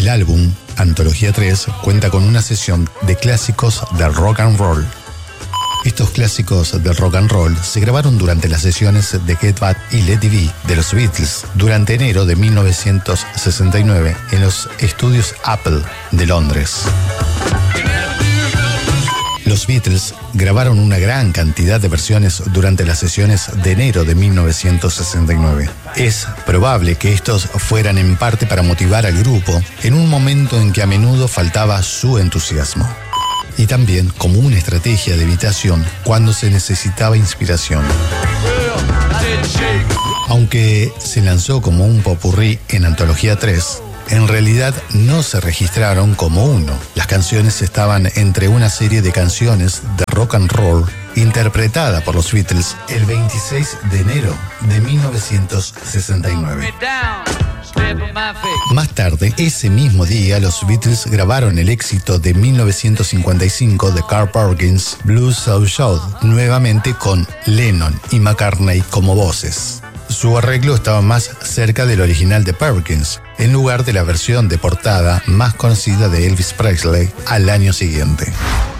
El álbum, Antología 3, cuenta con una sesión de clásicos del rock and roll. Estos clásicos del rock and roll se grabaron durante las sesiones de Get Back y Let It Be de los Beatles durante enero de 1969 en los estudios Apple de Londres. Los Beatles grabaron una gran cantidad de versiones durante las sesiones de enero de 1969. Es probable que estos fueran en parte para motivar al grupo en un momento en que a menudo faltaba su entusiasmo. Y también como una estrategia de evitación cuando se necesitaba inspiración. Aunque se lanzó como un popurrí en Antología 3, en realidad no se registraron como uno. Las canciones estaban entre una serie de canciones de rock and roll interpretada por los Beatles el 26 de enero de 1969. Más tarde, ese mismo día, los Beatles grabaron el éxito de 1955 de Carl Perkins, Blue So Show, nuevamente con Lennon y McCartney como voces. Su arreglo estaba más cerca del original de Perkins, en lugar de la versión de portada más conocida de Elvis Presley al año siguiente.